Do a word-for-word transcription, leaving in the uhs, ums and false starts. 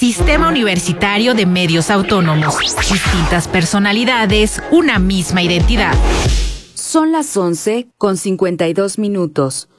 Sistema Universitario de Medios Autónomos. Distintas personalidades, una misma identidad. Son las once con cincuenta y dos minutos.